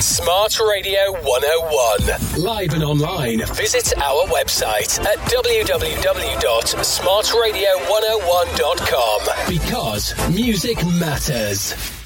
Smart Radio 101. Live and online. Visit our website at www.smartradio101.com. Because music matters.